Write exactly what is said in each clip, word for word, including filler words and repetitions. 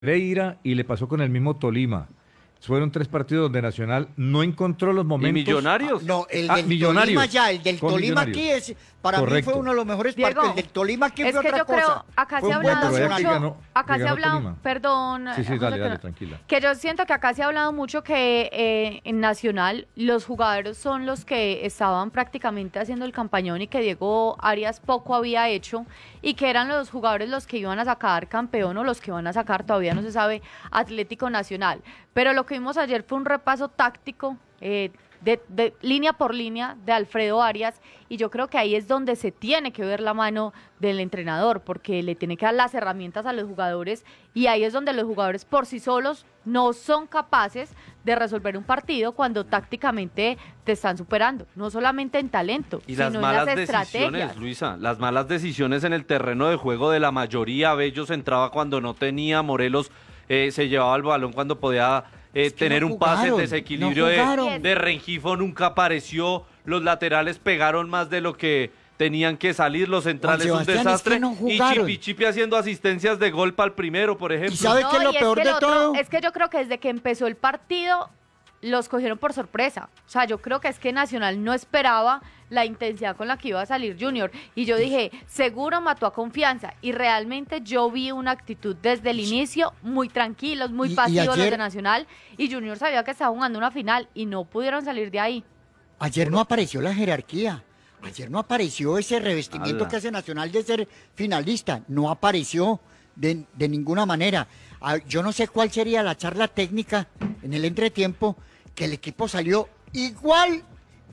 Pereira y le pasó con el mismo Tolima. Fueron tres partidos donde Nacional no encontró los momentos. ¿Y Millonarios? Ah, no, el Ah, del Millonarios. Tolima ya, el del Con Tolima Millonarios. aquí es, para Correcto. mí fue uno de los mejores Diego, partidos. El del Tolima aquí es fue que otra yo creo, cosa. acá Fue se ha un buen hablado Pero mucho, allá que ganó- acá que se ha ganó hablado, Tolima. perdón, Sí, sí, José, dale, que dale, no- tranquila. que yo siento que acá se ha hablado mucho que eh, en Nacional los jugadores son los que estaban prácticamente haciendo el campañón y que Diego Arias poco había hecho y que eran los jugadores los que iban a sacar campeón o los que van a sacar, todavía no se sabe, Atlético Nacional. Pero lo que vimos ayer fue un repaso táctico eh, de, de línea por línea de Alfredo Arias, y yo creo que ahí es donde se tiene que ver la mano del entrenador, porque le tiene que dar las herramientas a los jugadores, y ahí es donde los jugadores por sí solos no son capaces de resolver un partido cuando tácticamente te están superando, no solamente en talento, Y sino las en malas las decisiones, estrategias. Luisa, las malas decisiones en el terreno de juego de la mayoría. Bellos entraba cuando no tenía, Morelos eh, se llevaba el balón cuando podía eh, Es que tener no un pase, el jugaron, desequilibrio no de, jugaron. de Rengifo nunca apareció, los laterales pegaron más de lo que tenían que salir, los centrales un Sebastián, es desastre, que no y jugaron. Chipi Chipi haciendo asistencias de gol para el primero, por ejemplo. ¿Y sabe qué es lo y peor que de lo otro- todo? Es que yo creo que desde que empezó el partido los cogieron por sorpresa. O sea, yo creo que es que Nacional no esperaba la intensidad con la que iba a salir Junior. Y yo dije, seguro mató a Confianza. Y realmente yo vi una actitud desde el inicio muy tranquilos, muy Y- y pasivos los ayer- de Nacional. Y Junior sabía que estaba jugando una final y no pudieron salir de ahí. Ayer no apareció la jerarquía. Ayer no apareció ese revestimiento Ala. que hace Nacional de ser finalista. No apareció de, de ninguna manera. Ah, Yo no sé cuál sería la charla técnica en el entretiempo, que el equipo salió igual,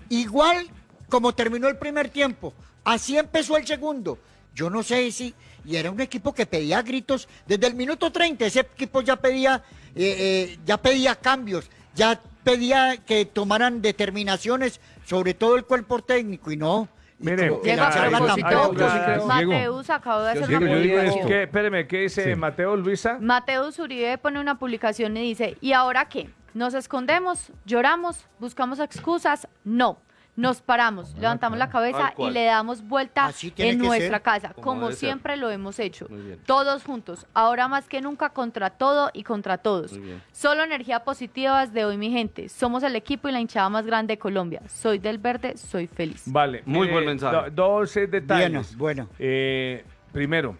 igual como terminó el primer tiempo. Así empezó el segundo. Yo no sé si... Y era un equipo que pedía gritos desde el minuto treinta. Ese equipo ya pedía, eh, eh, ya pedía cambios, ya pedía que tomaran determinaciones, sobre todo el cuerpo técnico, y no. y Mire, como que Diego, la a charla propósito, tampoco. yo sí creo- Mateus acabó de hacer Diego, una yo digo publicación. esto. ¿Qué, espéreme, ¿qué dice Sí. Mateo Luisa? Mateus Uribe pone una publicación y dice, ¿y ahora qué? ¿Nos escondemos? ¿Lloramos? ¿Buscamos excusas? No. Nos paramos, levantamos la cabeza Tal y cual. le damos vuelta Así tiene en que nuestra ser. casa, Como como debe ser. siempre lo hemos hecho. Muy bien. Todos juntos, ahora más que nunca contra todo y contra todos. Muy bien. Solo energía positiva desde hoy, mi gente. Somos el equipo y la hinchada más grande de Colombia. Soy del verde, soy feliz. Vale. Muy mire, buen mensaje. do- dos eh, detalles. Bueno, bueno. Eh, primero,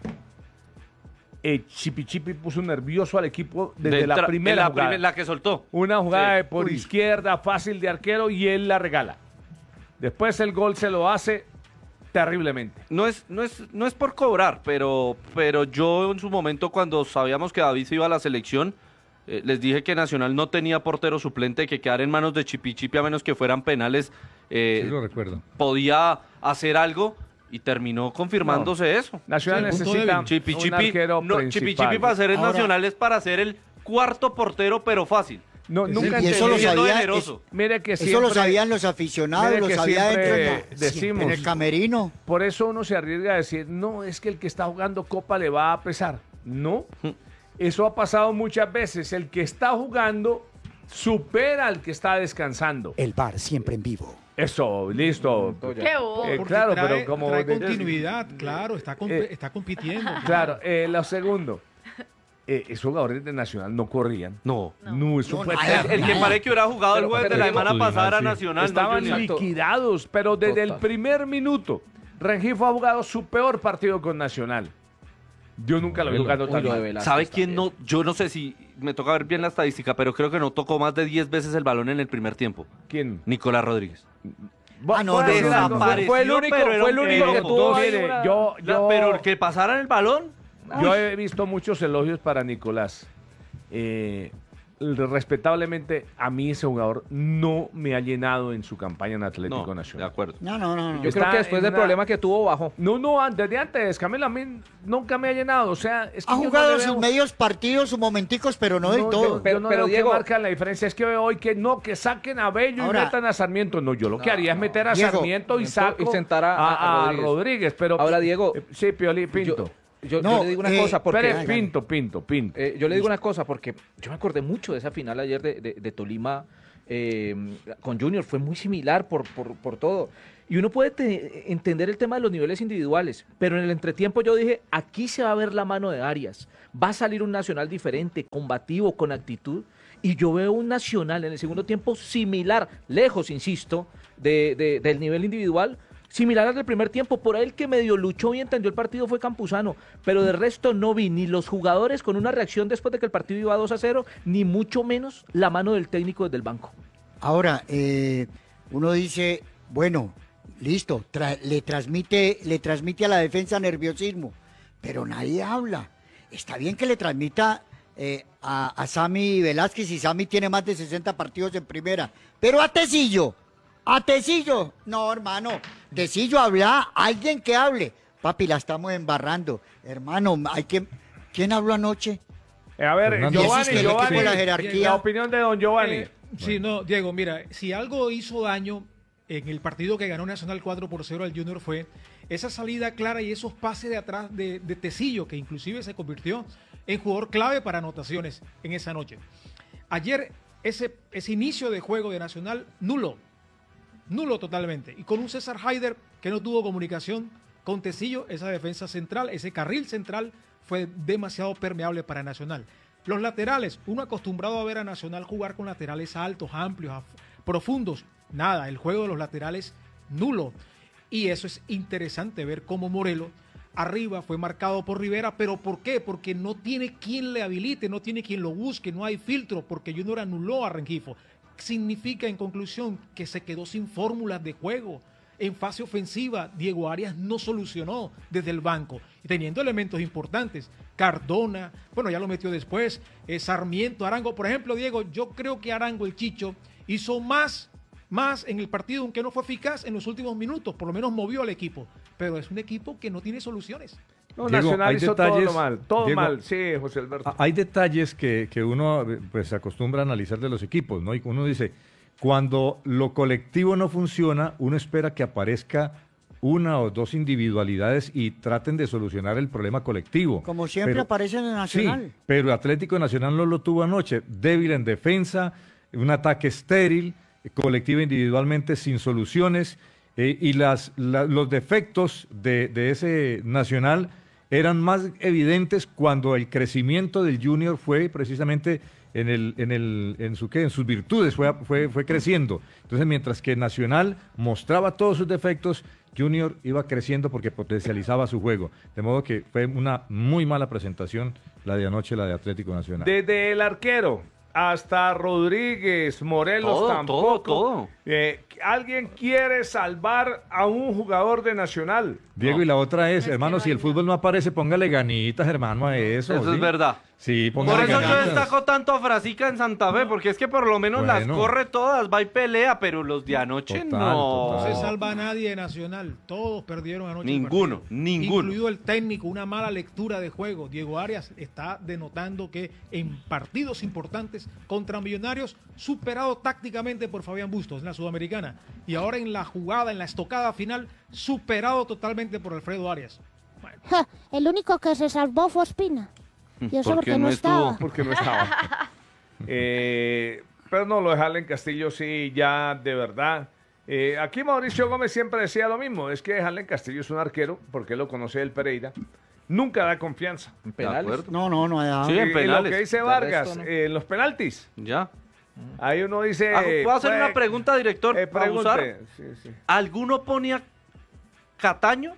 eh, Chipi Chipi puso nervioso al equipo desde De la tra- primera la, jugada. primer- la que soltó. Una jugada Sí. de por Uy. izquierda, fácil de arquero, y él la regala. Después el gol se lo hace terriblemente. No es, no es, no es por cobrar, pero, pero yo en su momento cuando sabíamos que David se iba a la selección, eh, les dije que Nacional no tenía portero suplente, que quedar en manos de Chipi Chipi a menos que fueran penales, eh, Sí, lo recuerdo. podía hacer algo y terminó confirmándose eso. Nacional Sí, el punto necesita débil. Chipi un Chipi, arquero no, Chipi principal. Chipi para ser el Ahora- Nacional es para ser el cuarto portero, pero fácil. No, Sí, nunca y eso lo entendí- Siendo sabía, generoso. Mire que Eso siempre, lo sabían los aficionados, mire lo que sabía siempre dentro de la- decimos- en el camerino. Por eso uno se arriesga a decir, no, es que el que está jugando Copa le va a pesar. No, eso ha pasado muchas veces. El que está jugando supera al que está descansando. El bar siempre en vivo. Eso, listo. ¡Qué bobo! Eh, Porque claro, trae- pero como... trae de- continuidad, claro, está, comp- Eh, está compitiendo. Claro, eh, lo segundo, eh, esos jugadores de Nacional no corrían. No. No, eso No, fue nada. El, el que parece que hubiera jugado el Pero- jueves pero de la Diego- semana pasada era sí. Nacional, no Estaban Junior. liquidados, pero desde el Total. primer minuto, Rengifo ha jugado su peor partido con Nacional. Yo nunca lo vi jugando Uy, tan lo de mal. Velázquez ¿Sabe quién también. no? Yo no sé si me toca ver bien la estadística, pero creo que no tocó más de diez veces el balón en el primer tiempo. ¿Quién? Nicolás Rodríguez. Ah, no, Voy a no, decir no, algo. no, Desapareció, fue el único- pero era fue el un único que piloto. tuvo ahí Mire, una- yo, La- yo, pero que pasaran el balón. yo he visto muchos elogios para Nicolás. Eh, respetablemente, a mí ese jugador no me ha llenado en su campaña en Atlético No, de Nacional. acuerdo. No, no, no. no. Yo Está creo que después en del una- problema que tuvo, bajó. No, no, antes de antes, Camila, a mí nunca me ha llenado. O sea, es que Ha yo no jugado le sus veo- medios partidos, sus momenticos, pero no del No, todo. yo- Pero- yo no pero, veo que Diego- marcan la diferencia. Es que veo hoy que no, que saquen a Bello Ahora- y metan a Sarmiento. No, yo lo que haría es meter a Diego, Sarmiento y saco y sentar a- a, a a Rodríguez. Rodríguez. Pero, Ahora, Diego, eh, sí, Pioli, Pinto. Yo, yo- No, yo le digo una eh, cosa porque... Pérez, Pinto, Pinto, Pinto. Eh, yo le digo una cosa porque yo me acordé mucho de esa final ayer de, de- de Tolima eh, con Junior fue muy similar por, por, por todo. Y uno puede te, entender el tema de los niveles individuales, pero en el entretiempo yo dije, aquí se va a ver la mano de Arias, va a salir un Nacional diferente, combativo, con actitud, y yo veo un Nacional en el segundo tiempo similar, lejos, insisto, de, de, del nivel individual, similar al del primer tiempo. Por ahí el que medio luchó y entendió el partido fue Campuzano, pero de resto no vi ni los jugadores con una reacción después de que el partido iba dos a cero, ni mucho menos la mano del técnico desde el banco. Ahora, eh, uno dice, bueno, listo, tra- le, transmite, le transmite a la defensa nerviosismo, pero nadie habla. Está bien que le transmita eh, a, a Sammy Velázquez, y Sammy tiene más de sesenta partidos en primera, pero a Tecillo, a Tecillo, no, hermano, Tecillo habla, alguien que hable. Papi, la estamos embarrando, hermano, hay que... ¿Quién habló anoche? Eh, a ver, Fernando. Giovanni, Ese es que el equipo Giovanni, de la jerarquía- la opinión de don Giovanni. Eh, sí, no, Diego, mira, si algo hizo daño en el partido que ganó Nacional cuatro por cero al Junior fue esa salida clara y esos pases de atrás de, de Tecillo, que inclusive se convirtió en jugador clave para anotaciones en esa noche. Ayer, ese, ese inicio de juego de Nacional, nulo, nulo totalmente. Y con un César Haider que no tuvo comunicación con Tecillo, esa defensa central, ese carril central fue demasiado permeable para Nacional. Los laterales, uno acostumbrado a ver a Nacional jugar con laterales altos, amplios, af- profundos. Nada, el juego de los laterales nulo. Y eso es interesante ver cómo Morelos arriba fue marcado por Rivera. ¿Pero por qué? Porque no tiene quien le habilite, no tiene quien lo busque, no hay filtro, porque Junior anuló a Rengifo. Significa, en conclusión, que se quedó sin fórmulas de juego. En fase ofensiva, Diego Arias no solucionó desde el banco, teniendo elementos importantes. Cardona, bueno, ya lo metió después, eh, Sarmiento, Arango. Por ejemplo, Diego, yo creo que Arango, el Chicho, hizo más, más en el partido, aunque no fue eficaz en los últimos minutos, por lo menos movió al equipo. Pero es un equipo que no tiene soluciones. No, Diego, Nacional hay hizo todo detalles- lo mal, todo Diego, mal. Sí, José Alberto. Ah, hay detalles que, que uno pues se acostumbra a analizar de los equipos, ¿no? Y uno dice, cuando lo colectivo no funciona, uno espera que aparezca una o dos individualidades y traten de solucionar el problema colectivo. Como siempre Pero- aparece en el Nacional. Sí, pero Atlético Nacional no lo tuvo anoche, débil en defensa, un ataque estéril, colectivo individualmente sin soluciones, eh, y las, la- los defectos de, de ese Nacional eran más evidentes cuando el crecimiento del Junior fue precisamente en el en el en su qué en sus virtudes fue fue fue creciendo. Entonces, mientras que Nacional mostraba todos sus defectos, Junior iba creciendo porque potencializaba su juego. De modo que fue una muy mala presentación la de anoche, la de Atlético Nacional. Desde el arquero hasta Rodríguez, Morelos Todo, tampoco. todo, todo. Eh, ¿Alguien quiere salvar a un jugador de Nacional? Diego, No. y la otra es, Es que hermano, no si hay el fútbol no aparece, póngale ganitas, hermano, a eso. Eso ¿sí? es verdad. Sí, Por póngale eso yo ganitas. destaco tanto a Frasica en Santa Fe, porque es que por lo menos las Bueno. corre todas, va y pelea, pero los de anoche Total, no. No total. se salva a nadie de Nacional. Todos perdieron anoche. el Ninguno, partido. ninguno. Incluido el técnico, una mala lectura de juego. Diego Arias está denotando que en partidos importantes contra Millonarios, superado tácticamente por Fabián Bustos en la Sudamericana. Y ahora en la jugada, en la estocada final, superado totalmente por Alfredo Arias. Bueno, Ja, el único que se salvó fue Ospina. Y eso Porque porque no no estuvo. estaba. Porque no estaba. Eh, pero no, lo de Harlen Castillo sí, ya de verdad. Eh, aquí Mauricio Gómez siempre decía lo mismo, es que Harlen Castillo es un arquero, porque él lo conoce del Pereira, nunca da confianza. En De penales. acuerdo. No, no, no ha dado. Sí, en Y- y penales. lo que dice De Vargas, resto, no. eh, en los penaltis, Ya. ahí uno dice... Ah, ¿puedo hacer pues, una pregunta, director? eh, ¿Para pregunte. abusar? Sí, sí. ¿Alguno ponía Cataño?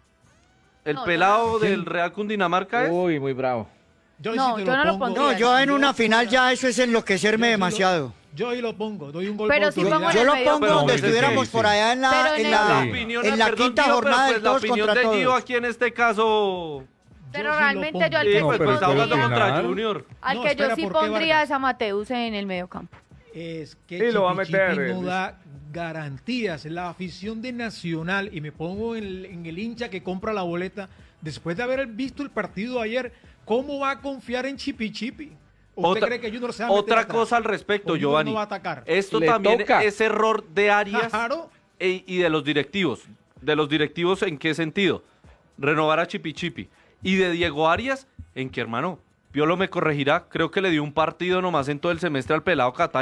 ¿El No, yo pelado no. del Real Cundinamarca es? Uy, muy bravo. yo No, sí te yo no lo pongo. pondría. No, yo en Yo una final fuera- ya eso es enloquecerme yo sí lo- demasiado. Yo ahí lo pongo, doy un gol Pero por sí autoridad. pongo en Yo el lo medio pongo campo. donde sí, sí, estuviéramos sí. por allá en la, Pero en en el- la, La Sí. opinión, en la perdón, quinta Gio, jornada pero del pues la todos opinión contra de Gio todos. aquí en este caso... Pero Yo sí lo realmente yo al pongo. que Sí, sí pues, pero pues, está jugando pero contra final. Junior. Al No, que yo espera, sí ¿por qué, pondría Vargas? es a Mateus en el medio campo. Es que Y lo va a Chipi meter, Chipi eh, no Luis. da garantías. La afición de Nacional, y me pongo en el, en el hincha que compra la boleta, después de haber visto el partido ayer, ¿cómo va a confiar en Chipi Chipi? ¿Usted Otra, cree que Junior se va a meter otra atrás? cosa al respecto, ¿O Junior Giovanni. no va a atacar? Esto Le también toca. es error de Arias Claro. e- y de los directivos. ¿De los directivos en qué sentido? Renovar a Chipi Chipi. Y de Diego Arias, en que, hermano, Piolo me corregirá, creo que le dio un partido nomás en todo el semestre al pelado Cataño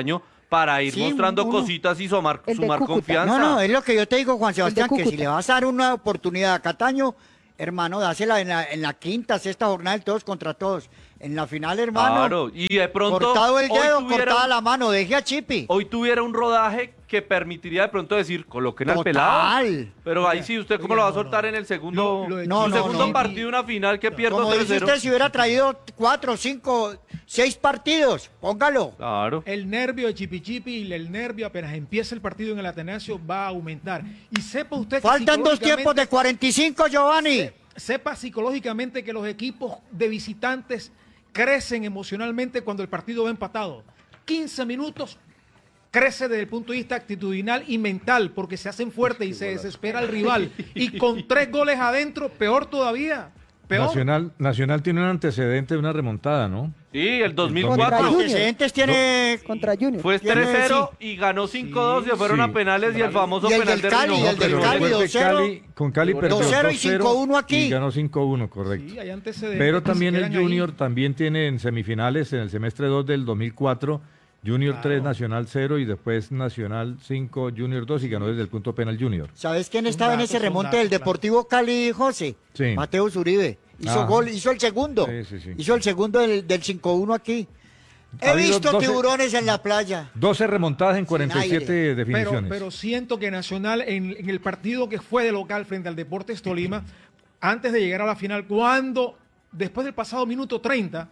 para ir Sí, mostrando uno. cositas y sumar, El de sumar Cúcuta. confianza. No, no, es lo que yo te digo, Juan Sebastián, que si Cúcuta. le vas a dar una oportunidad a Cataño, hermano, dásela en la, en la quinta, sexta jornada del todos contra todos. En la final, hermano, Claro, y de pronto cortado el hoy dedo, tuviera, cortada la mano, deje a Chipi. hoy tuviera un rodaje que permitiría de pronto decir, coloquen al Total. pelado. Pero ahí sí, ¿usted cómo Oiga, lo va a no, soltar no. en el segundo, Lo- lo de No, un no, segundo no. partido, una final que pierda Como tres dice cero? usted, si hubiera traído cuatro, cinco, seis partidos, póngalo. Claro. El nervio de Chipi Chipi y el nervio apenas empieza el partido en el Atenasio va a aumentar. Y sepa usted que Faltan dos tiempos de psicológicamente- cuarenta y cinco, Giovanni. sepa psicológicamente que los equipos de visitantes crecen emocionalmente cuando el partido va empatado. quince minutos crece desde el punto de vista actitudinal y mental porque se hacen fuertes y se desespera el rival. Y con tres goles adentro, peor todavía. Peor. Nacional, Nacional tiene un antecedente de una remontada, ¿no? Sí, el dos mil Contra cuatro. Junior. Antecedentes tiene... Contra Junior. Fue Tiene, tres cero y ganó cinco dos, se fueron Sí. a penales y el famoso Y el penal del de Cali, Rinojo, y el del pero- Cali, recuerde dos cero. Cali- con Cali perdió dos cero y dos cero cinco uno aquí. Y ganó cinco uno, correcto. Sí, hay antecedentes Pero que también se el quedan ahí. Junior también tiene en semifinales, en el semestre dos del dos mil cuatro, Junior Claro. tres, Nacional cero y después Nacional cinco, Junior dos y ganó desde el punto penal Junior. ¿Sabes quién Un estaba en dato, ese es un remonte dato, del claro. Deportivo Cali, José? Sí. Mateo Zuribe. Hizo Ah. gol, hizo el segundo. Sí, sí, sí. Hizo el segundo del, del cinco uno aquí. Ha He habido visto doce tiburones en la playa. doce remontadas en cuarenta y siete aire. Pero, definiciones. pero siento que Nacional, en, en el partido que fue de local frente al Deportes Tolima, antes de llegar a la final, cuando, después del pasado minuto treinta,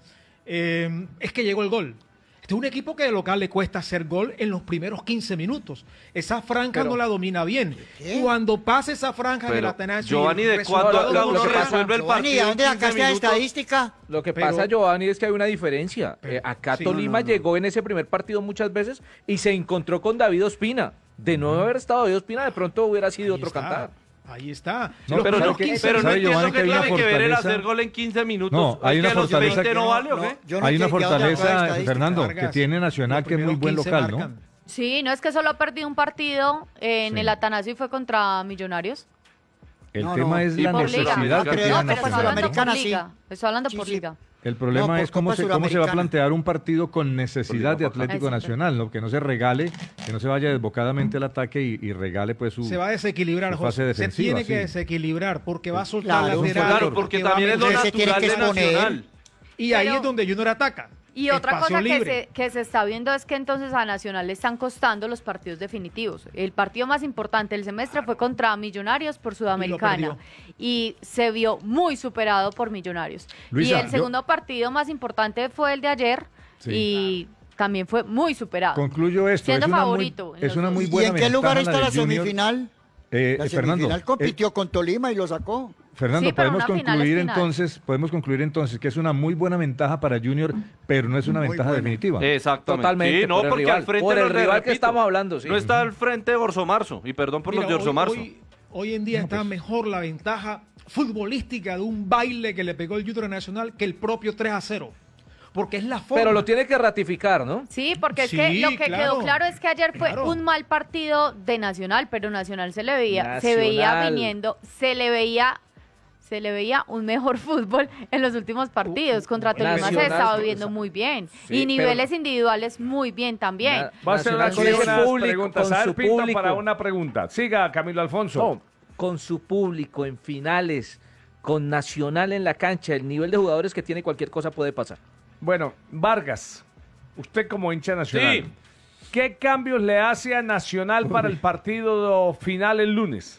eh, es que llegó el gol. Este es un equipo que de local le cuesta hacer gol en los primeros quince minutos. Esa franja Pero- no la domina bien. ¿Qué? Cuando pasa esa franja del Pero, Atanasio... Giovanni, y el ¿de resultado cuándo no uno se da, resuelve el Giovanni, partido ¿a dónde en quince sacaste la minutos? estadística? Lo que Pero- pasa, Giovanni, es que hay una diferencia. Eh, acá sí, Tolima no, no, no. llegó en ese primer partido muchas veces y se encontró con David Ospina. De no haber estado David Ospina, de pronto hubiera sido Ahí otro está, cantar. Ahí está. No, Los Pero no, primeros que- quince pero no ¿sabe, entiendo Giovanni, qué que hay una tiene que ver el fortaleza? hacer gol en quince minutos. No, hay ¿Es una que los fortaleza veinte no que- vale o No, qué? yo no Hay una sé de dónde sacó la fortaleza, estadística. Fernando, que Vargas, tiene Nacional, los que es muy primeros buen quince local, ¿no? marcan. Sí, no es que solo ha perdido un partido en Sí. el Atanasio y fue contra Millonarios. El No, tema no, es sí, la por liga. necesidad No, que pero tiene no, No, pero pero estoy Nacional. hablando por Sudamericana, sí. liga. Estoy hablando Sí, por sí. liga. El problema No, es por cómo Copa se, cómo se va a Sudamericana. plantear un partido con necesidad de Por Liga, Atlético Exacto. Nacional, ¿no? Que no se regale, que no se vaya desbocadamente al ataque y, y regale pues su... Se va a desequilibrar, su fase José. Se defensiva, tiene que sí. desequilibrar porque va a soltar Claro, laterales. Claro, porque va a también es lo meter- se tiene natural que de exponer. Nacional. Y ahí Pero- es donde Junior ataca. Y otra Espacio cosa que libre. se, que se está viendo es que entonces a Nacional le están costando los partidos definitivos. El partido más importante del semestre fue contra Millonarios por Sudamericana y, se vio muy superado por Millonarios. Luisa, y el yo- segundo partido más importante fue el de ayer Sí. y también fue muy superado. Concluyo esto, Siendo es una, muy, favorito en es los una dos. muy ¿Y buena en qué lugar ventaja está la del Junior. semifinal? Eh, La eh, Fernando, semifinal eh, compitió con Tolima y lo sacó. Fernando, Sí, pero podemos una final es concluir final. entonces, podemos concluir entonces que es una muy buena ventaja para Junior, pero no es una Muy ventaja buena. definitiva. Exactamente. Totalmente, Sí, no, por el porque rival, al frente por el no le rival que repito, estamos hablando, sí. No está al frente de Orso Marzo. Y perdón por Mira, los de Orso hoy, Marzo. hoy- hoy en día No, está pues. mejor la ventaja futbolística de un baile que le pegó el Junior Nacional que el propio tres a cero. Porque es la forma. Pero lo tiene que ratificar, ¿no? Sí, porque es Sí, que lo que claro. quedó claro es que ayer fue Claro. un mal partido de Nacional, pero Nacional se le veía, se veía Nacional. viniendo, se le veía, se le veía un mejor fútbol en los últimos partidos. Contra Tolima se Nacional, estaba pero- viendo muy bien Sí, y niveles pero- individuales muy bien también. Na- Va a ser una Nacional con su unas público, preguntas. con A ver, su Pinto, público. para una pregunta. Siga, Camilo Alfonso. No, con su público en finales, con Nacional en la cancha, el nivel de jugadores que tiene, cualquier cosa puede pasar. Bueno, Vargas, usted como hincha nacional, Sí. ¿qué cambios le hace a Nacional para el partido final el lunes?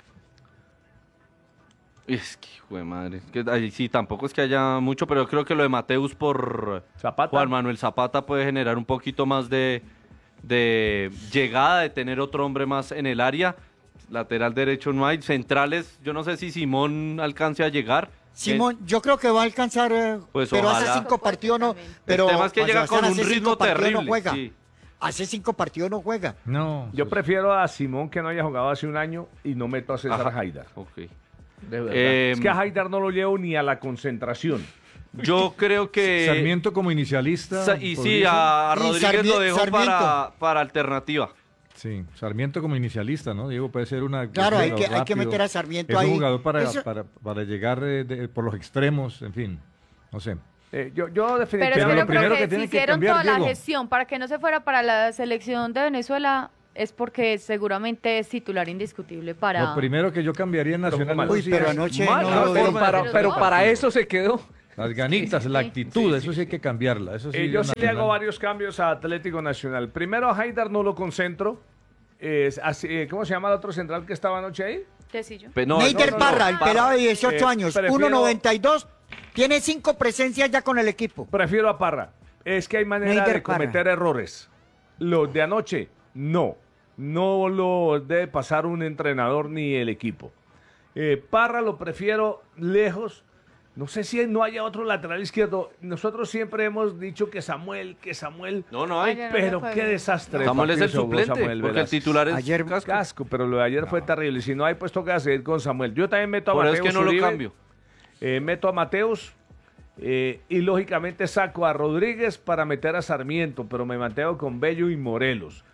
Es que, hijo de madre. es que, ay, sí, tampoco es que haya mucho, pero yo creo que lo de Mateus por Zapata. Juan Manuel Zapata puede generar un poquito más de, de llegada, de tener otro hombre más en el área. Lateral derecho no hay. Centrales, yo no sé si Simón alcance a llegar. Simón, yo creo que va a alcanzar, eh, Pues pero ojalá. hace cinco partidos no. El Pero tema es que Juan llega con Sebastián, un hace ritmo cinco partidos terrible. No juega. sí. Hace cinco partidos no juega. No. Yo prefiero a Simón que no haya jugado hace un año y no meto a César Ajá. Haidar. Ok. De verdad. Eh, Es que a Haidar no lo llevo ni a la concentración. yo creo que... Sarmiento como inicialista. Sa- y sí, ¿podría? a, a Y Rodríguez Sarmi- lo dejo Sarmiento. para, para alternativa. Sí, Sarmiento como inicialista, ¿no? Diego, puede ser una... Claro, un hay que, jugador hay que rápido. meter a Sarmiento Es ahí. un jugador para, Eso- para, para llegar eh, de- por los extremos, en fin, no sé. Eh, yo, yo Pero es definitivamente... que lo yo primero creo que que, tiene si que hicieron cambiar, toda la Diego. gestión para que no se fuera para la selección de Venezuela es porque seguramente es titular indiscutible para... Lo primero que yo cambiaría en Nacional. mal. Uy, Lucía, pero es anoche mal, no no, lo pero vi. para, Pero pero no. para eso se quedó. Las ganitas, la actitud, eso sí hay que cambiarla. Eso sí, Eh, yo sí le Nacional. hago varios cambios a Atlético Nacional. Primero a Haidar no lo concentro. Es así, eh, ¿cómo se llama el otro central que estaba anoche ahí? Tecillo. Pe- no, Neider no, no, Parra, no, el Parra. pelado de dieciocho Eh, años, prefiero- uno noventa y dos, tiene cinco presencias ya con el equipo. Prefiero a Parra. Es que hay manera Neider de cometer Parra. errores. Los de anoche, no. No lo debe pasar un entrenador ni el equipo. Eh, Parra lo prefiero lejos. No sé si no haya otro lateral izquierdo. Nosotros siempre hemos dicho que Samuel, que Samuel. No, no hay. Ayer no Pero le fue qué bien. desastre. de Samuel es el partido se jugó suplente, Samuel porque el Velázquez. titular es Ayer- Casco. Casco, pero lo de ayer fue terrible. Si no hay, pues toca seguir con Samuel. Yo también meto a Por eso es Mateus que no lo Uribe, cambio. eh, meto a Mateus eh, y lógicamente saco a Rodríguez para meter a Sarmiento, pero me mantengo con Bello y Morelos.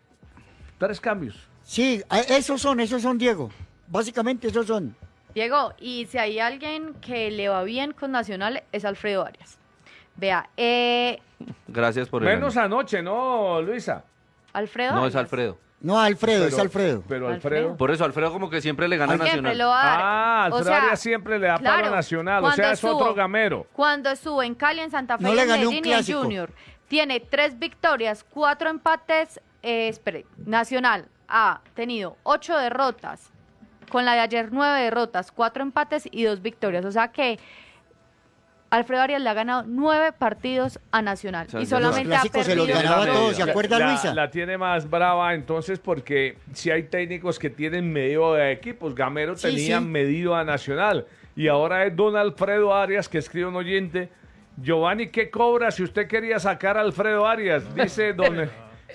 Tres cambios. Sí, a- esos son, esos son, Diego. Básicamente esos son. Diego, y si hay alguien que le va bien con Nacional es Alfredo Arias. Vea, eh, Gracias por el Menos ánimo. anoche, ¿no, Luisa? Alfredo No, es Arias. Alfredo. No, Alfredo, Pero- es Alfredo. Pero Alfredo. Alfredo. Por eso, Alfredo como que siempre le gana a Siempre Nacional. lo va a dar. Ah, Alfredo O sea, Arias siempre le da palo claro, a Nacional. O cuando sea, es otro estuvo- gamero. Cuando estuvo en Cali, en Santa Fe, No y le en ganó un Medellín y en clásico. Junior, tiene tres victorias, cuatro empates. Eh, espere, Nacional ha tenido ocho derrotas. Con la de ayer, nueve derrotas, cuatro empates y dos victorias. O sea que Alfredo Arias le ha ganado nueve partidos a Nacional O sea, y ya solamente los ha clásicos se los perdido. ganaba La- todos, ¿se la- acuerda la, Luisa? la tiene más brava entonces porque si hay técnicos que tienen medio de equipos. Gamero Sí, tenía sí. medido a Nacional y ahora es don Alfredo Arias que escribe un oyente. Giovanni, ¿qué cobra si usted quería sacar a Alfredo Arias? Dice don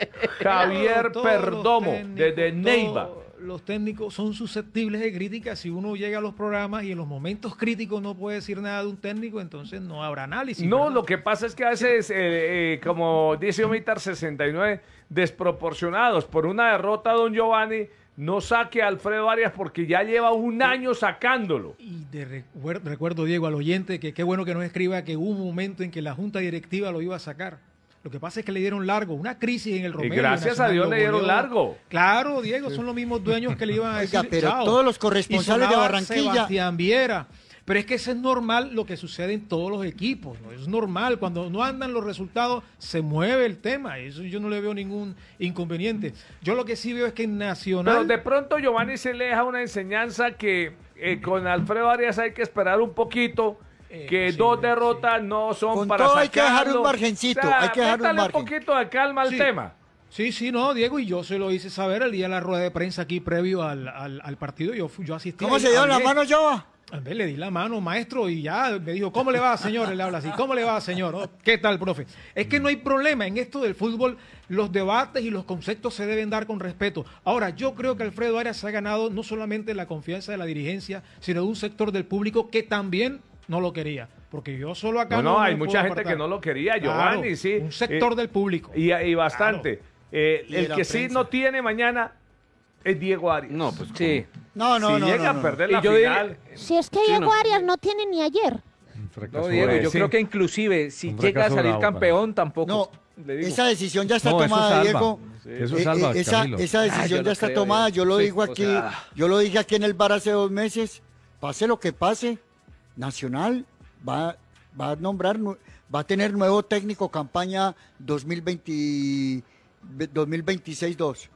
Javier Todos los Perdomo técnicos, desde Neiva. todos Los técnicos son susceptibles de críticas. Si uno llega a los programas y en los momentos críticos no puede decir nada de un técnico, entonces no habrá análisis. No, ¿verdad? lo que pasa es que a veces, eh, eh, como dice Omitar sesenta y nueve, desproporcionados. Por una derrota, don Giovanni, no saque a Alfredo Arias porque ya lleva un año sacándolo. Y de recuer- recuerdo, Diego, al oyente, que qué bueno que nos escriba que hubo un momento en que la junta directiva lo iba a sacar. Lo que pasa es que le dieron largo, una crisis en el Romero. gracias Nacional a Dios lo le dieron goleó. largo. Claro, Diego, son los mismos dueños que le iban a Oiga, decir pero chao. todos los Y corresponsales de sonaba Barranquilla- Sebastián Viera. Pero es que eso es normal lo que sucede en todos los equipos, ¿no? Es normal, cuando no andan los resultados, se mueve el tema. Eso yo no le veo ningún inconveniente. Yo lo que sí veo es que en Nacional... Pero de pronto Giovanni se le deja una enseñanza que eh, con Alfredo Arias hay que esperar un poquito, Eh, que sí, dos sí. derrotas no son Con para todo sacarlo. hay que dejar un margencito, O sea, hay que dejar un métale margen. poquito de calma al Sí. tema. Sí, sí, no, Diego, y yo se lo hice saber el día de la rueda de prensa aquí previo al, al, al partido. Yo, fui- yo asistí. ¿Cómo ahí, se dio la hablé. mano, Jova? A ver, le di la mano, maestro, y ya me dijo, ¿cómo le va, señor? Él le habla así, ¿cómo le va, señor? Oh, ¿qué tal, profe? Es que no hay problema en esto del fútbol, los debates y los conceptos se deben dar con respeto. Ahora, yo creo que Alfredo Arias se ha ganado no solamente la confianza de la dirigencia, sino de un sector del público que también no lo quería. Porque yo solo acá No, no, no hay me mucha puedo gente apartar. que no lo quería, Claro, Giovanni, sí. un sector Eh, del público. Y, y bastante. Eh, Y de el la que sí prensa. no tiene mañana es Diego Arias. No, pues Sí. No, no, si no. llega no, a no. perder Y la yo final, Si es que Sí, Diego no. Arias no tiene ni ayer. Un fracaso No, Diego, bravo. yo sí. creo que inclusive si Un llega a fracaso salir bravo, campeón tampoco. No, le digo. esa decisión ya está No, eso tomada, salva. Diego. Eso Eh, salva, eh, esa, Camilo. esa decisión Ah, yo ya no está creo, tomada. Diego. Yo lo Sí, digo o aquí, sea. yo lo dije aquí en el bar hace dos meses. Pase lo que pase, Nacional va, va a nombrar, nu- va a tener nuevo técnico campaña dos mil veinte, dos mil veintiséis dos.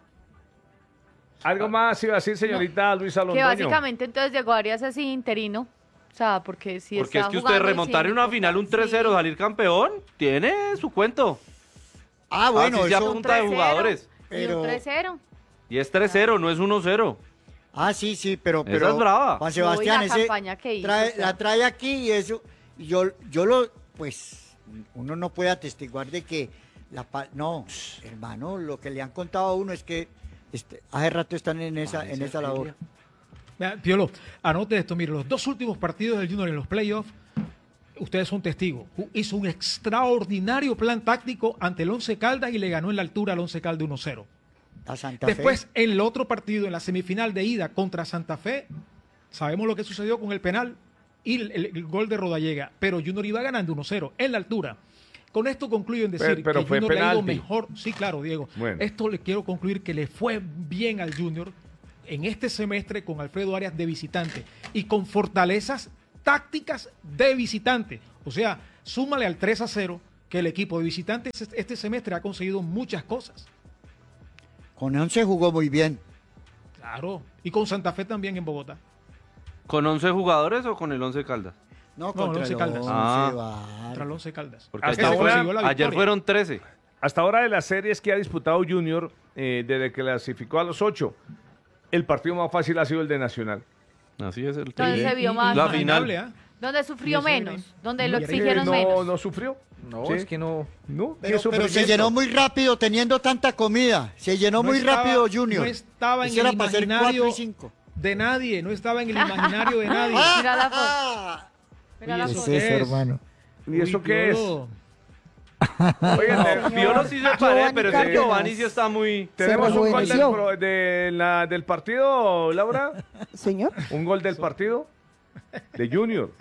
algo más iba a decir señorita Luisa Que Londoño. básicamente entonces Diego Arias es interino. O sea, porque si Porque está es que usted jugando y remontar si- en una final un tres cero, Sí. salir campeón, tiene su cuento. Ah, bueno, Así sea eso- punta de Un tres cero jugadores. Y Pero- un tres cero. Y es tres cero, no es uno cero. Ah, sí, sí, pero, Esa pero es brava. Juan No, Sebastián, y la ese campaña que hizo, trae- o sea. la trae aquí y eso, y yo, yo lo, pues, uno no puede atestiguar de que la, pa- no, hermano, lo que le han contado a uno es que este, hace rato están en esa, en esa labor. Vea, Piolo, anote esto, mire, los dos últimos partidos del Junior en los playoffs, ustedes son testigos. Hizo un extraordinario plan táctico ante el Once Caldas y le ganó en la altura al Once Caldas uno cero. A Santa Después, Fe. en el otro partido, en la semifinal de ida contra Santa Fe, sabemos lo que sucedió con el penal. y el, el- el gol de Rodallega, pero Junior iba ganando uno cero en la altura. Con esto concluyo en decir Pero- pero que fue Junior le ha ido penalti. mejor. Sí, claro, Diego. Bueno. Esto le quiero concluir que le fue bien al Junior en este semestre con Alfredo Arias de visitante y con fortalezas tácticas de visitante. O sea, súmale al tres a cero que el equipo de visitantes este semestre ha conseguido muchas cosas. Con once jugó muy bien. Claro. Y con Santa Fe también en Bogotá. ¿Con once jugadores o con el once Caldas? No, No, contra el Once el Caldas. once, Ah. va. Contra el Once Caldas. Porque Hasta ayer, ahora- fueron, ayer fueron trece. Hasta ahora de las series que ha disputado Junior, eh, desde que clasificó a los ocho, el partido más fácil ha sido el de Nacional. Así es el Entonces tri. se vio Y- más. y La imaginable, final. ¿ah? Donde Y sufrió eso viene- menos, donde y lo era- exigieron no, menos. no sufrió. No, Sí. es que no. No, ¿qué Pero, pero se sufrimiento? llenó muy rápido teniendo tanta comida. Se llenó No muy estaba- rápido Junior. No estaba en Eso el era para hacer cuatro imaginario y cinco. de nadie, no estaba en el imaginario de nadie. Mira la foto. Ah, Mira Oye, la ¿eso foto. qué es, es? hermano? ¿Y eso Uy, qué es? Piolo. Oigan, te- Piolo sí se paré, Giovanni pero ese Cárdenas. Giovanni sí está muy... tenemos un gol del, rejuveneció. pro- de la- del partido, Laura. Señor. Un gol del partido de Junior.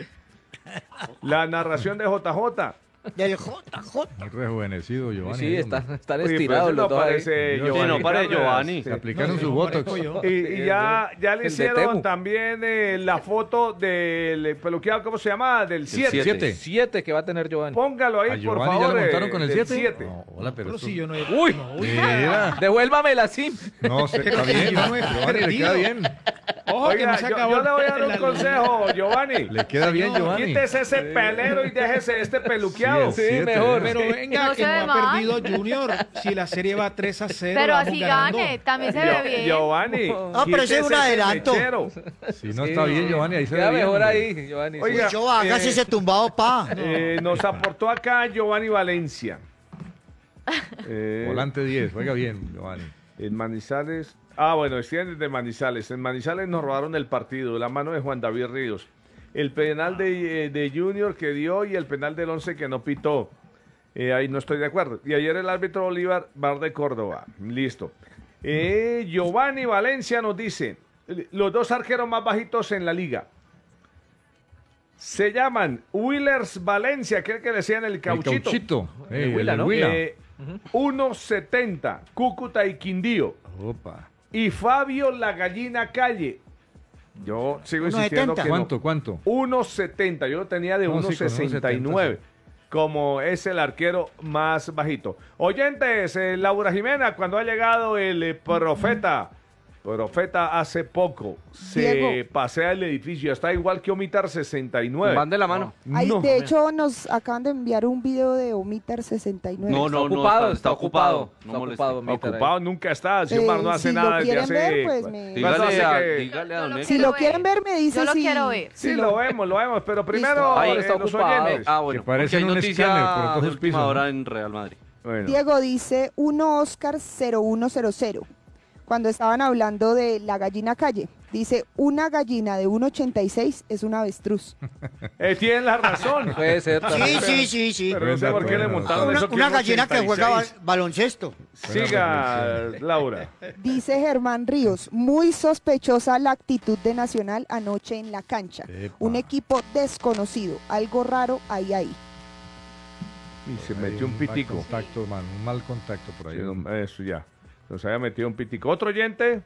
La narración de J J. del J J. Muy rejuvenecido, Giovanni. Sí, ahí, están, hombre. están Oye, pero estirados ese no los dos ahí. parece Sí, Giovanni no parece Cárdenas. Giovanni. Se aplicaron No, su no voto. parezco yo. Y, y ya, ya le El de hicieron Temu. también eh, la foto del peluqueado, ¿cómo se llama? Del siete. siete. Siete que va a tener Giovanni. Póngalo ¿A ahí, por Giovanni favor. ya lo eh, montaron con el del siete? siete. No, hola, pero Pero esto- si yo no he... Uy, no, uy. Mira. devuélvamela, sí. No, se, está bien. Yo no he Giovanni le perdido. queda bien. Ojo, que Oiga, no se yo, acabó yo le voy a dar un la- consejo, Giovanni. Le queda bien, Señor, Giovanni. Quítese ese pelero y déjese este peluqueado. Sí, Sí, siete, mejor. Pero ¿eh? venga, No que se no ve ha mal. perdido Junior. Si la serie va tres a cero, Pero vamos así ganando. gane, también se Gio- ve bien. Giovanni. Ah, pero ese es un quítese ese adelanto. mechero. Si no está bien, Giovanni, ahí se Queda ve bien, mejor hombre. ahí, Giovanni. sí. Oiga, Yo hágase eh, ese tumbado pa. Eh, nos aportó acá Giovanni Valencia. Eh, Volante diez, juega bien, Giovanni. En Manizales. Ah, bueno, extiende de Manizales. En Manizales nos robaron el partido, la mano de Juan David Ríos. El penal de, eh, de Junior que dio y el penal del once que no pitó. Eh, ahí no estoy de acuerdo. Y ayer el árbitro Bolívar, Bar de Córdoba. Listo. Eh, Giovanni Valencia nos dice, los dos arqueros más bajitos en la liga. Se llaman Willers Valencia, aquel que decían el El cauchito. cauchito. Eh, El Huila, el ¿no? Huila. Eh, uno setenta, Cúcuta y Quindío. Opa. Y Fabio La Gallina Calle. Yo sigo uno insistiendo setenta. que ¿Cuánto, no. cuánto? uno setenta. Yo lo tenía de No, uno sí, con sesenta y nueve. uno setenta, Como es el arquero más bajito. Oyentes, eh, Laura Jimena, cuando ha llegado el eh, profeta. Profeta hace poco se Diego. pasea el edificio. Está igual que Omitar sesenta y nueve. Van de la mano. Ahí, No. de hecho, nos acaban de enviar un video de Omitar sesenta y nueve. No, Está no, no, ocupado, está, está ocupado. No Está moleste. ocupado, Mitar, ahí. Ocupado nunca está. Eh, Xiomar no hace si lo nada desde quieren hace. ver, pues me- ¿Cuánto hace Dígale a, que- dígale a Yo don lo Héctor. Si quiero lo quieren ver. ver, me dice Yo lo si... quiero ver. Sí, si lo vemos, lo vemos, pero primero Ahí eh, está los ocupado. oyentes. Ah, bueno. Que parece porque hay un noticia escáner por todos de los última pisos, hora ¿no? en Real Madrid. Bueno. Diego dice uno Oscar cero uno cero cero. Cuando estaban hablando de la gallina calle, dice una gallina de uno ochenta y seis es un avestruz. Eh, tienen la razón. Puede ser Sí, también. sí, sí, sí. Pero no sé por qué le montaron Una, eso. que una es gallina que juega ba- ochenta y seis. baloncesto. Siga, Laura. Dice Germán Ríos, muy sospechosa la actitud de Nacional anoche en la cancha. Epa. Un equipo desconocido, algo raro ahí ahí. Y se Hay metió un mal pitico. contacto, man, un mal contacto por ahí. Sí, no, eso ya. Nos había metido un pitico. Otro oyente.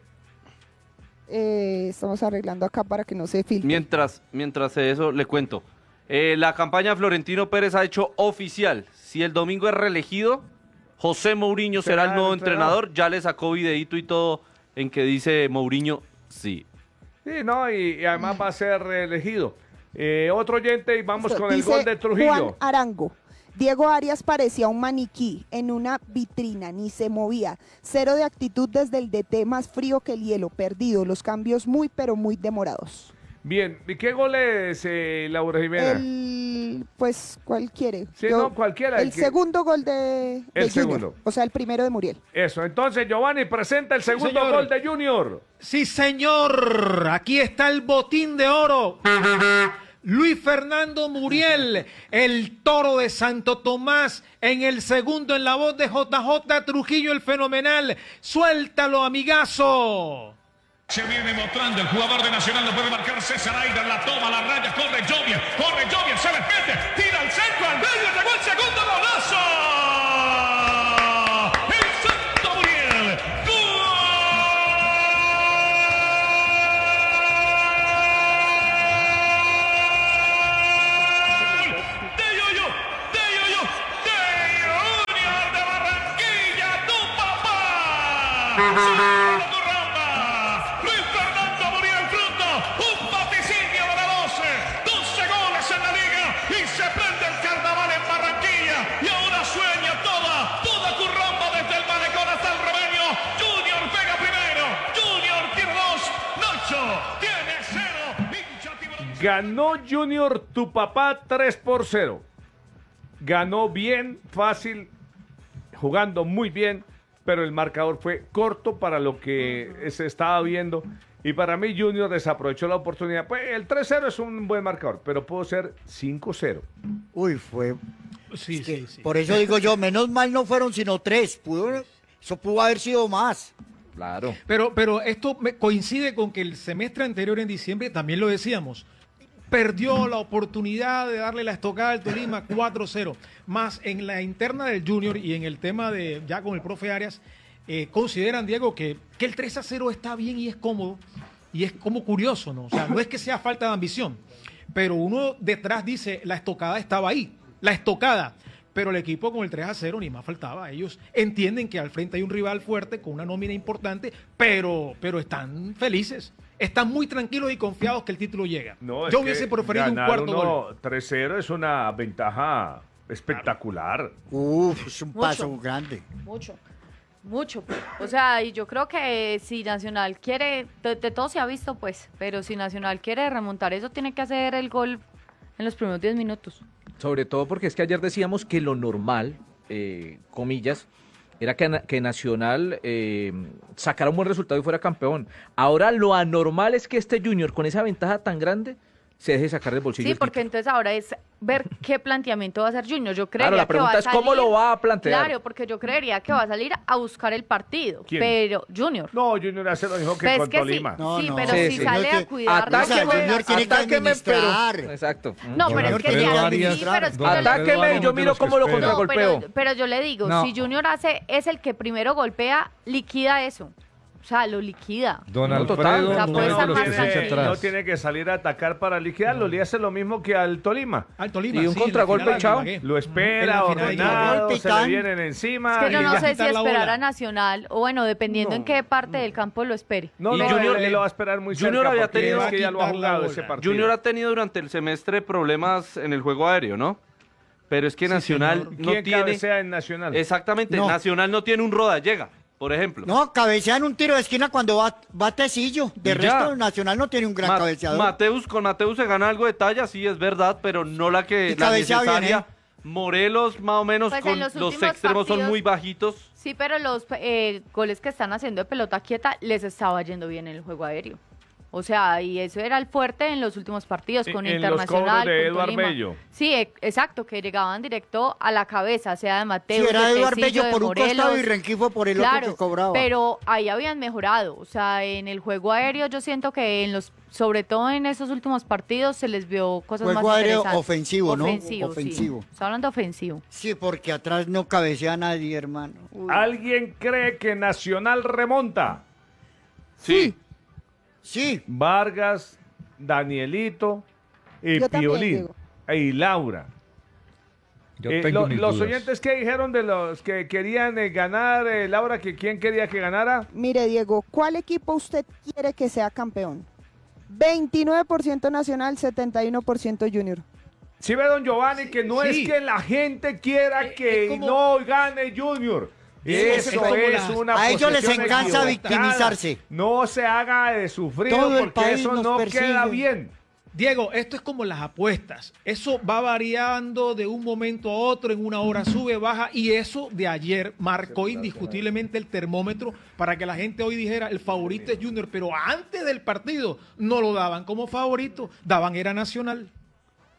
Eh, estamos arreglando acá para que no se filtre. Mientras, mientras eso, le cuento. Eh, la campaña de Florentino Pérez ha hecho oficial. Si el domingo es reelegido, José Mourinho será el nuevo entrenador. Ya le sacó videíto y todo en que dice Mourinho sí. Sí, no, y, y además va a ser reelegido. Eh, otro oyente y vamos Listo, con el dice gol de Trujillo. Juan Arango. Diego Arias parecía un maniquí en una vitrina, ni se movía. Cero de actitud desde el D T, más frío que el hielo, perdido. Los cambios muy, pero muy demorados. Bien, ¿y qué gol es, eh, Laura Jimena? El, pues, ¿cuál quiere? Sí, no, cualquiera, el El que- segundo gol de, de El Junior, segundo. o sea, el primero de Muriel. Eso, entonces Giovanni presenta el segundo señor. gol de Junior. Sí, señor. Aquí está el botín de oro. Luis Fernando Muriel, el toro de Santo Tomás, en el segundo en la voz de J J Trujillo, el fenomenal. Suéltalo, amigazo. Se viene mostrando el jugador de Nacional, lo puede marcar César Aida, la toma, la raya, corre Jovier, corre Jovier, se despide, tira al centro, al medio, llegó el segundo golazo. El Santo Muriel, gol de Yuyu, de Yuyu, de Junior de Barranquilla, tu papá. Ganó Junior tu papá tres por cero. Ganó bien, fácil, jugando muy bien, pero el marcador fue corto para lo que se estaba viendo. Y para mí Junior desaprovechó la oportunidad. Pues el tres cero es un buen marcador, pero pudo ser cinco cero. Uy, fue... Sí, es que sí, sí. Por eso digo yo, menos mal no fueron sino tres. Pudo, eso pudo haber sido más. Claro. Pero, pero esto me coincide con que el semestre anterior, en diciembre, también lo decíamos, perdió la oportunidad de darle la estocada al Tolima cuatro cero. Más en la interna del Junior y en el tema de, ya con el profe Arias, eh, consideran, Diego, que, que el tres a cero está bien y es cómodo, y es como curioso, ¿no? O sea, no es que sea falta de ambición, pero uno detrás dice, la estocada estaba ahí, la estocada. Pero el equipo con el tres a cero ni más faltaba. Ellos entienden que al frente hay un rival fuerte con una nómina importante, pero, pero están felices. Están muy tranquilos y confiados que el título llega. No, Yo hubiese preferido un cuarto gol. tres cero es una ventaja espectacular. Uf, es un Mucho. paso grande. Mucho, mucho. O sea, y yo creo que si Nacional quiere, de, de todo se ha visto pues, pero si Nacional quiere remontar eso, tiene que hacer el gol en los primeros diez minutos. Sobre todo porque es que ayer decíamos que lo normal, eh, comillas, era que, que Nacional eh, sacara un buen resultado y fuera campeón. Ahora lo anormal es que este Junior, con esa ventaja tan grande, se deje sacar del bolsillo. Sí, el porque título. entonces ahora es ver qué planteamiento va a hacer Junior. Yo creería Claro, la pregunta que va a es salir, cómo lo va a plantear. Claro, porque yo creería que va a salir a buscar el partido. ¿Quién? Pero Junior. No, Junior hace lo mismo que Pues con que Tolima. sí, No, sí, no. pero Sí, si sí. sale Junior a que- cuidar O sea, Atáqueme, Junior tiene que atáqueme, pero... administrar. Exacto. No, Don pero es que Alfredo ya Arias, sí, pero es que don yo le- Alfredo Atáqueme y Arias yo es de miro los que cómo lo espera. No, contragolpeo. pero, pero yo le digo, No. si Junior hace, es el que primero golpea, liquida eso. O sea, lo liquida. Don No, Alfredo total. no O sea, es puede de estar los más que se echa tranquilo. no atrás. tiene que salir a atacar para liquidarlo. Le hace lo mismo que al Tolima. Al Tolima, Y un sí, en la contragolpe, final chao. de Ibagué. Lo espera, En la final de Ibagué. ordenado, Golpe y se le tan. vienen encima. Es que yo y no ya. sé si quitar la esperar bola. a Nacional, o bueno, dependiendo en qué parte del campo lo espere. No, Y no, Junior- él, él lo va a esperar muy Junior cerca había porque tenido es que ya lo ha que quitar la jugado bola. ese partido. Junior ha tenido durante el semestre problemas en el juego aéreo, ¿no? Pero es que Nacional señor. no ¿Quién tiene... cabecea en Nacional? Exactamente, No. Nacional no tiene un rodallega, por ejemplo. No, cabecean un tiro de esquina cuando va, va Tecillo. De Y resto, ya. Nacional no tiene un gran Ma- cabeceador. Mateus, con Mateus se gana algo de talla, sí, es verdad, pero no la que Y la cabecea bien, necesaria. ¿eh? Morelos, más o menos, Pues en con los los, últimos extremos son partidos- muy bajitos. Sí, pero los eh, goles que están haciendo de pelota quieta les estaba yendo bien en el juego aéreo. O sea, y eso era el fuerte en los últimos partidos En- con en los Internacional, cobros de con Eduard Tolima. Bello. Sí, e- exacto, que llegaban directo a la cabeza, sea de Si Mateo, era de Eduard Tecillo, Bello de por un Morelos. costado y Renquifo por el Claro, otro que cobraba. pero ahí habían mejorado. O sea, en el juego aéreo yo siento que en los, sobre todo en esos últimos partidos se les vio cosas Juego más aéreo interesantes. ofensivo, ¿no? Ofensivo, Ofensivo. sí. Está hablando ofensivo. Sí, porque atrás no cabecea nadie, hermano. Uy. ¿Alguien cree que Nacional remonta? Sí. Sí, Vargas, Danielito y Yo también, Piolín Diego. y Laura. Yo Eh, tengo lo- mis los dudas. oyentes que dijeron de los que querían eh, ganar, eh, Laura, que quién quería que ganara. Mire, Diego, ¿cuál equipo usted quiere que sea campeón? veintinueve por ciento Nacional, setenta y uno por ciento Junior. Si ve don Giovanni que no Sí. es que la gente quiera Eh, que es como- no gane Junior. Es Eso como es las- una a ellos les posesión encanta equivocada. victimizarse. No se haga de sufrir Todo el porque país eso nos no persigue. queda bien. Diego, esto es como las apuestas. Eso va variando de un momento a otro, en una hora sube, baja, y eso de ayer marcó indiscutiblemente el termómetro para que la gente hoy dijera el favorito es Junior, pero antes del partido no lo daban como favorito, daban era Nacional.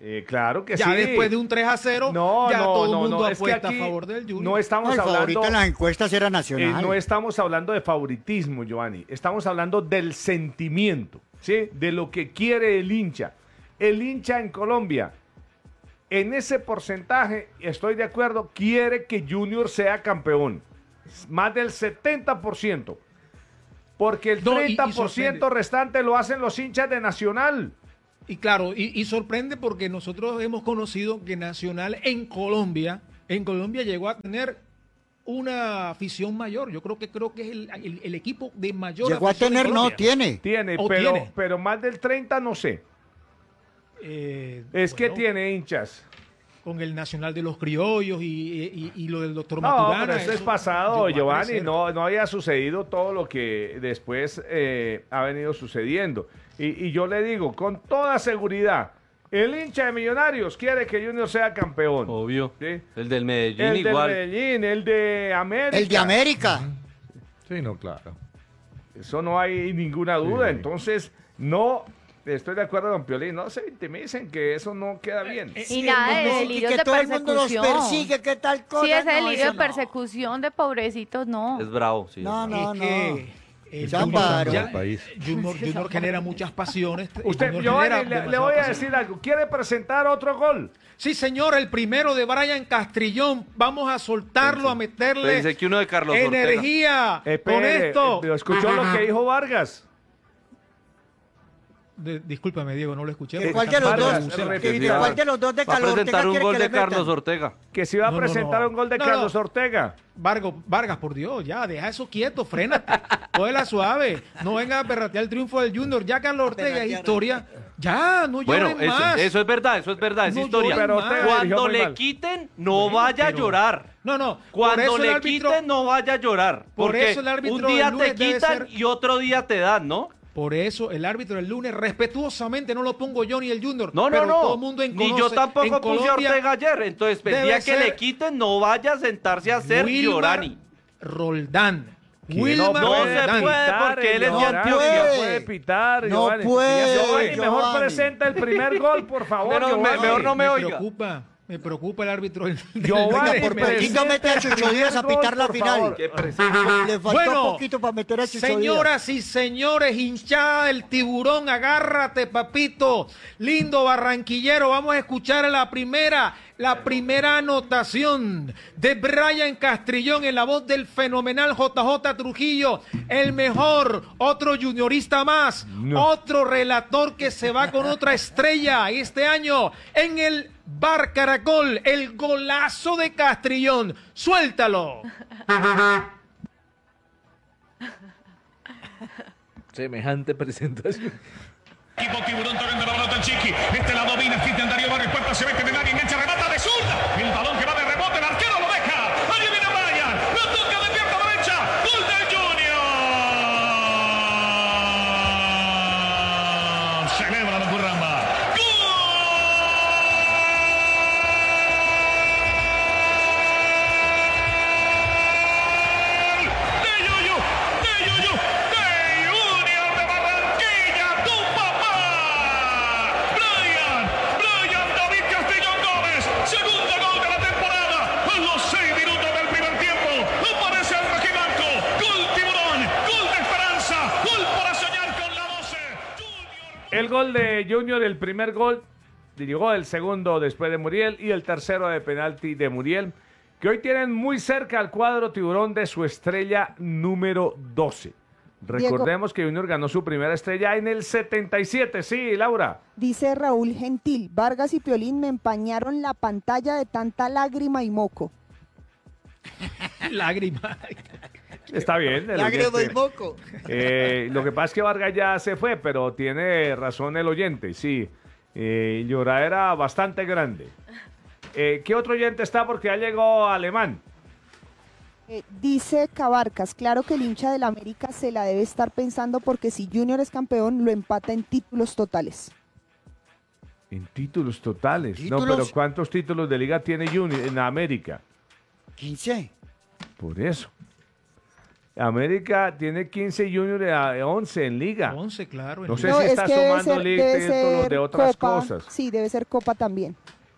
Eh, claro que ya sí. después de un tres a cero, no, ya no, todo el no, mundo no, es que apuesta aquí a favor del Junior. No estamos No, el hablando... favorito en las encuestas era Eh, Nacional. no estamos hablando de favoritismo, Giovanni. Estamos hablando del sentimiento, ¿sí? De lo que quiere el hincha. El hincha en Colombia, en ese porcentaje, estoy de acuerdo, quiere que Junior sea campeón. Más del setenta por ciento. Porque el No, y- y treinta por ciento sorprende. restante lo hacen los hinchas de Nacional. Y claro, y, y sorprende porque nosotros hemos conocido que Nacional en Colombia, en Colombia llegó a tener una afición mayor. Yo creo que creo que es el, el- el equipo de mayor Llegó a afición en tener, no, Colombia. tiene. Tiene, ¿O pero, tiene? pero más del treinta no sé. Eh, Es que bueno, tiene hinchas. con el Nacional de los Criollos y, y- y lo del doctor No, Maturana. pero esto es eso pasado, llegó a Giovanni. crecer. No, no haya sucedido todo lo que después eh, ha venido sucediendo. Y, y yo le digo, con toda seguridad, el hincha de Millonarios quiere que Junior sea campeón. Obvio. ¿Sí? El del Medellín El igual. de Medellín, el de América. El de América. Sí, no, claro. Eso no hay ninguna duda. Sí. Entonces, no estoy de acuerdo con Piolín. No se intimicen que eso no queda bien. Y nada de No, y delirios que de todo el mundo los persecución. persigue, ¿qué tal cosa? Sí, ese No, delirio eso de no. persecución de pobrecitos, no. Es bravo, sí. No, es no, Es no. que el Ya Junior- paro. ya- El país. Junior, Junior genera muchas pasiones. Usted, Junior Giovanni, genera le, le demasiadas voy a pasiones. decir algo. ¿Quiere presentar otro gol? Sí, señor, el primero de Brian Castrillón. Vamos a soltarlo, a meterle Pensé que uno de Carlos Ortega. energía con Espere, esto. eh, ¿Escuchó lo que dijo Vargas? De- discúlpame, Diego, no lo escuché. ¿Que porque ¿Cuál de está- los Vargas, dos? repite. ¿Que- que ¿Cuál de los dos de Va a Carlos presentar Ortega un quiere gol que de le metan? Carlos Ortega. Que se iba a No, no, presentar no. un gol de No, Carlos no. Ortega. Vargas, Vargas, por Dios, ya, deja eso quieto, frénate, cógela suave, no venga a perratear el triunfo del Junior, ya Carlos Ortega es Perratear. historia, ya, no Bueno, lloren eso, más. eso es verdad, eso es verdad, es No historia. lloren Pero más. Ortega dirigió Cuando muy le mal. quiten, no Bueno, vaya a pero- llorar. No, no, por Cuando eso el le árbitro- quiten, no vaya a llorar. Por Porque eso el árbitro un día del lunes te debe quitan ser- y otro día te dan, ¿no? Por eso el árbitro del lunes, respetuosamente, no lo pongo yo ni el Junior. No, no, pero no. todo el mundo en Ni yo conoce- tampoco en puse a Colombia, Ortega ayer. Entonces, el debe día que ser le quiten, no vaya a sentarse a hacer Wilmar Llorani. Roldán. Que no Wilmar No puede se Roldán. puede pitar, porque él es de Giovanni, Antioquia. No puede pitar, No Giovanni. puede, Giovanni, mejor Giovanni. presenta el primer gol, por favor, Menos- me- Giovanni. mejor no me me oiga. preocupa, me preocupa el árbitro del, del Giovanni, lunes. por Me- poquito mete a Chucho Díaz a pitar la por final. favor. Qué presión. Le faltó Bueno, poquito para meter a Chucho Díaz. Señoras y señores, hinchada del tiburón, agárrate, papito. Lindo barranquillero, vamos a escuchar la primera, la primera anotación de Brian Castrillón en la voz del fenomenal J J Trujillo, el mejor, otro juniorista más, otro relator que se va con otra estrella este año en el Bar Caracol, el golazo de Castrillón. Suéltalo. Semejante presentación. Equipo Tiburón tocando la pelota el Chiqui. Este la domina Cristian Darío Barrio Puerta. Se mete en el área, engancha, remata de zurda. El balón que va de rebote, el arquero lo deja. Allí viene Brian. Lo toca de pierna derecha. Gol del Junior. Celebra la Curramba. ¡Gol! De Yuyu, de Yuyu, de Junior de Barranquilla, tu papá. Brian, Brian David Castrillón Gómez, segundo gol de la temporada. A los seis minutos del primer tiempo, aparece el rojiblanco. Gol Tiburón, gol de esperanza, gol para soñar con la doce. Junior. El gol de Junior, el primer gol, llegó el segundo después de Muriel y el tercero de penalti de Muriel, que hoy tienen muy cerca al cuadro Tiburón de su estrella número doce. Recordemos que Junior ganó su primera estrella en el setenta y siete. Sí, Laura. Dice Raúl Gentil, Vargas y Piolín me empañaron la pantalla de tanta lágrima y moco. Lágrima. Está bien. el Lágrima y oyente. moco. Eh, lo que pasa es que Vargas ya se fue, pero tiene razón el oyente, sí. Eh, lloradera bastante grande. Eh, ¿Qué otro oyente está? Porque ya llegó Alemán. Eh, dice Cabarcas, claro que el hincha del América se la debe estar pensando porque si Junior es campeón lo empata en títulos totales. En títulos totales. No, ¿Títulos? pero ¿cuántos títulos de liga tiene Junior en América? quince. Por eso. América tiene quince Junior a once en liga. once, claro. No sé No, si es está que debe sumando ser, liga debe dentro ser de otras Copa. cosas. Sí, debe ser Copa también.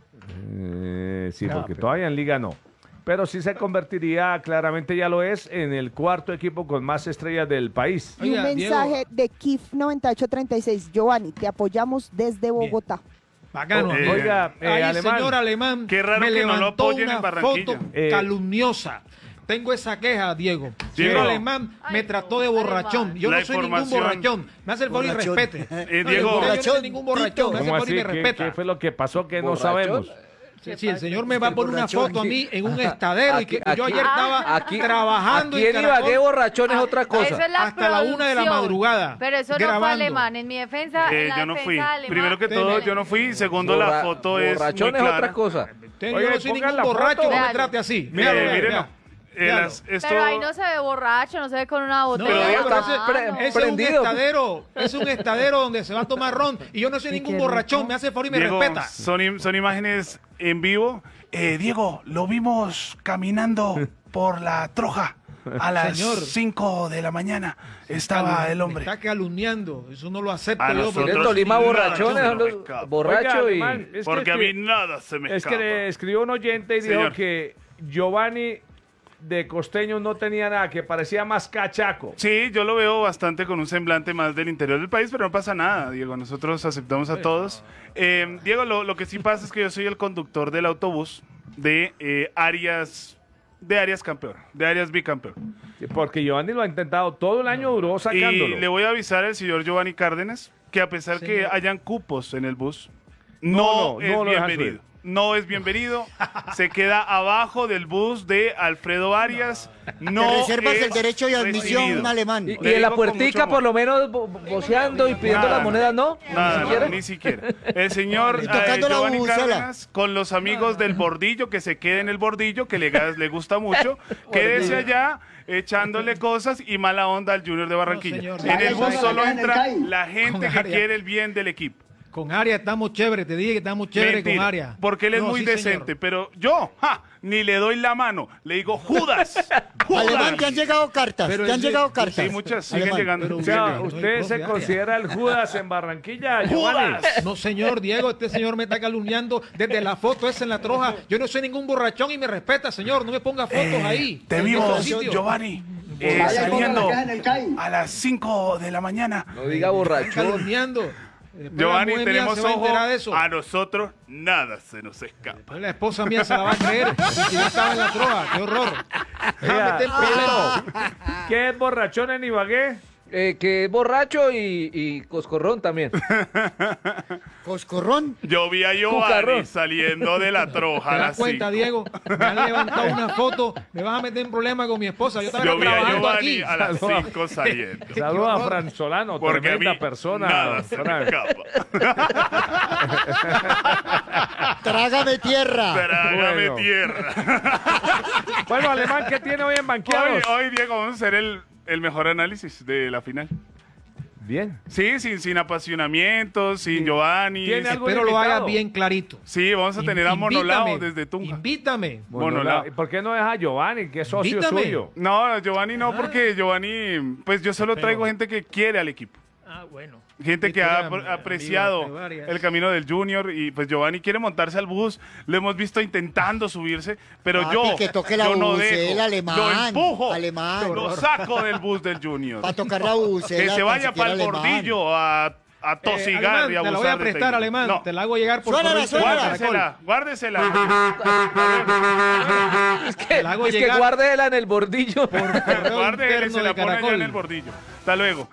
Eh, sí, Ah, porque pero- todavía en liga no. Pero sí se convertiría, claramente ya lo es, en el cuarto equipo con más estrellas del país. Y un Oiga, Diego. mensaje de Kif noventa y ocho treinta y seis. Giovanni, te apoyamos desde Bogotá. Bacano. Eh, Oiga, eh, Ay, Alemán. señor Alemán, Qué raro me que no lo levantó apoyen una en Barranquilla. foto Eh, calumniosa. Tengo esa queja, Diego. Diego. Señor Alemán me Ay, trató no, de borrachón. Alemán. Yo La no soy ningún información- borrachón. Me hace el favor y Borrachón. respete. Eh, No, Diego. yo no Borrachón, soy ningún borrachón. Me hace el ¿Cómo favor y así? me ¿Qué, respeta. qué fue lo que pasó que no ¿Borrachón? sabemos? Sí, sí, el señor me va a poner una borrachón. foto a mí en un estadero y que Aquí- yo aquí- ayer estaba Aquí, trabajando aquí en en Caracol. Ibagué borrachón es otra cosa. Eso es la Hasta la una de la producción. madrugada, Pero eso no fue grabando. alemán. En mi defensa, Eh, en la yo no fui. defensa alemán, Primero que Usted todo, me- yo no fui. Segundo, Borra- la foto es muy borrachón es clara. otra cosa. Usted, Oye, yo no soy pongan ningún la borracho, foto. no me Véalo. trate así. Mire, Véalo, mire, véalo. no. Eh, Véalo. las- esto- Pero ahí no se ve borracho, no se ve con una botella. Pero en Diego, la pero ese- mano. ese es un prendido. estadero, es un estadero donde se va a tomar ron y yo no soy ningún borrachón, me hace favor y me Diego, respeta. son, im- son imágenes en vivo. Eh, Diego, lo vimos caminando por la Troja a las Señor. cinco de la mañana. Estaba el Me hombre. está calumniando, eso no lo acepto A yo. nosotros porque- En Tolima nada, borrachones, yo son no me los escapo. borrachos Oiga, y... Alemán, es que Porque a mí escri- nada se me Es escapa. que le escribió un oyente y dijo Señor. que Giovanni de Costeño no tenía nada, que parecía más cachaco. Sí, yo lo veo bastante con un semblante más del interior del país, pero no pasa nada, Diego. Nosotros aceptamos a todos. Eh, Diego, lo, lo que sí pasa es que yo soy el conductor del autobús de eh, Arias, de Arias campeón, de Arias bicampeón. Porque Giovanni lo ha intentado, todo el año duró sacándolo. Y le voy a avisar al señor Giovanni Cárdenas que a pesar que Señor. hayan cupos en el bus, No, no, no, es no lo dejan bienvenido. subir. No es bienvenido. Se queda abajo del bus de Alfredo Arias. No Te reservas es el derecho de admisión, recibido. un alemán. Y, y Le en la digo con puertica mucho amor. por lo menos bo- boceando y pidiendo Nada, las monedas, ¿no? Nada, Ni siquiera. ni siquiera. El señor Y eh, tocando la Giovanni bubucela. Cárdenas con los amigos del bordillo, que se quede en el bordillo, que le, le gusta mucho, quédese allá echándole cosas y mala onda al Junior de Barranquilla. señor. En el bus solo entra la gente Con que Arias. quiere el bien del equipo. Con Arias estamos chévere, te dije que estamos chévere Mentira, con Arias. porque él es No, muy sí, decente, señor. pero yo, ja, ni le doy la mano, le digo Judas, Judas. Alemán, te han llegado cartas, Pero te han ese- llegado cartas. Sí, muchas siguen Alemán. llegando. pero O sea, Bien, ¿usted soy se profe considera el Judas en Barranquilla, Giovanni? Judas. No, señor Diego, este señor me está calumniando desde la foto esa en la troja. Yo no soy ningún borrachón y me respeta, señor. No me ponga fotos Eh, ahí. Te en vimos, otro sitio. Giovanni, eh, saliendo a las cinco de la mañana. No diga Está borrachón. calumniando. Después Giovanni, la mujer mía tenemos se va a ojo, enterar de eso. a nosotros nada se nos escapa. Después la esposa mía se la va a creer. Si yo estaba en la troja, qué horror. Me va a meter en problemas. ¿Qué es borrachón en Ibagué? Eh, que es borracho y, y coscorrón también. Coscorrón. Yo vi a Giovanni Cucarrón. saliendo de la troja ¿Te a das las cuenta, cinco. Diego? Me han levantado una foto. Me vas a meter en problemas con mi esposa. Yo estaba Yo vi a trabajando Giovanni aquí. a las cinco saliendo. Saludos a horror. Fran Solano, Porque a mí tremenda persona. nada se me Fran. escapa. Trágame tierra. Trágame Bueno. tierra. Bueno, Alemán, ¿qué tiene hoy en Hoy, Banqueados? hoy, Diego, vamos a hacer el, el mejor análisis de la final. Bien. Sí, sin, sin apasionamientos, sin Giovanni. ¿Tiene sin- algo Espero lo haga invitado? bien clarito. Sí, vamos a tener a Invítame, Monolao desde Tunja. Invítame. Bueno, Monolao. la- ¿por qué no deja a Giovanni, que es socio Invítame. suyo? No, Giovanni no, porque Giovanni, pues yo solo Pero- traigo gente que quiere al equipo. Ah, bueno. Gente que Victoria, ha apro- amiga, apreciado de varias. el camino del Junior y pues Giovanni quiere montarse al bus. Lo hemos visto intentando subirse, pero Papi, yo, que toque la yo no bucela, dejo. alemán, Lo empujo, alemán. lo saco del bus del Junior. Para tocar la bucela. Que se tan vaya siquiera para el alemán. bordillo a, a Eh, tosigar alemán, y a te la abusar voy a de prestar, técnico. alemán. No, Te la hago llegar por Suénala, correo suénala. electrónico. guárdesela, guárdesela. Es que, la hago es que llegar. guárdela en el bordillo. Correo Guárdesela, interno se la de pone allá Caracol. en el bordillo. Hasta luego.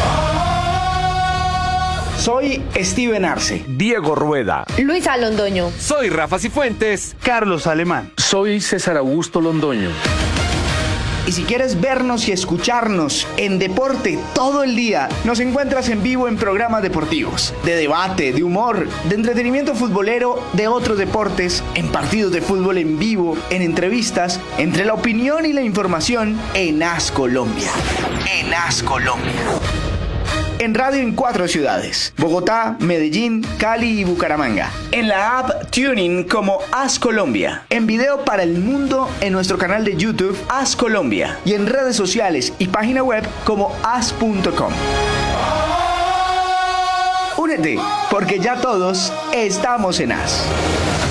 Soy Steven Arce. Diego Rueda. Luisa Londoño. Soy Rafa Cifuentes. Carlos Alemán. Soy César Augusto Londoño. Y si quieres vernos y escucharnos en deporte todo el día, nos encuentras en vivo en programas deportivos, de debate, de humor, de entretenimiento futbolero, de otros deportes, en partidos de fútbol en vivo, en entrevistas, entre la opinión y la información en A S Colombia. En A S Colombia. En radio en cuatro ciudades: Bogotá, Medellín, Cali y Bucaramanga. En la app TuneIn como As Colombia. En video para el mundo en nuestro canal de YouTube As Colombia. Y en redes sociales y página web como as punto com. Únete, porque ya todos estamos en As.